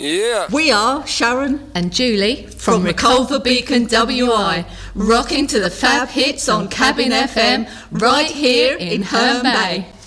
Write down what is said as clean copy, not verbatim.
Yeah. We are Sharon and Julie from Reculver Beacon WI, rocking to the fab hits on Cabin FM right here in Herne Bay.